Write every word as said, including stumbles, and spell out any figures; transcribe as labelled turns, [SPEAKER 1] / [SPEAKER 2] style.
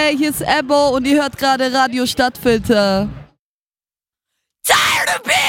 [SPEAKER 1] Hey, hier ist Ebo und ihr hört gerade Radio Stadtfilter. Tired of being